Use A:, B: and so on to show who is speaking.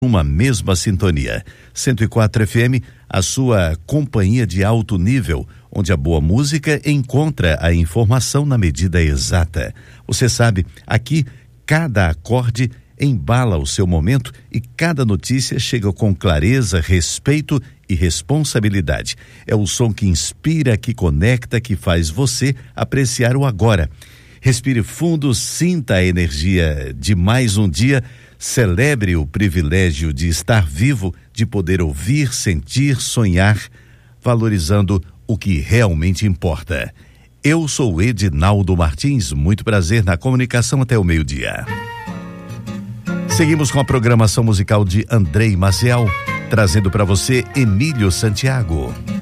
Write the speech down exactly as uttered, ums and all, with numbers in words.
A: uma mesma sintonia. cento e quatro F M, a sua companhia de alto nível, onde a boa música encontra a informação na medida exata. Você sabe, aqui cada acorde embala o seu momento e cada notícia chega com clareza, respeito e responsabilidade. É o som que inspira, que conecta, que faz você apreciar o agora. Respire fundo, sinta a energia de mais um dia. Celebre o privilégio de estar vivo, de poder ouvir, sentir, sonhar, valorizando o que realmente importa. Eu sou Edinaldo Martins, muito prazer na comunicação até o meio-dia. Seguimos com a programação musical de Andrei Maciel, trazendo para você Emílio Santiago.